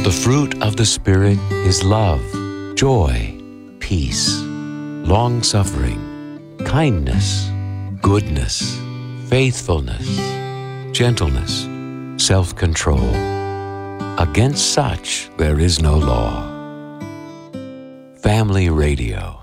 The fruit of the Spirit is love, joy, peace, long-suffering, kindness, goodness, faithfulness, gentleness, self-control. Against such there is no law. Family Radio.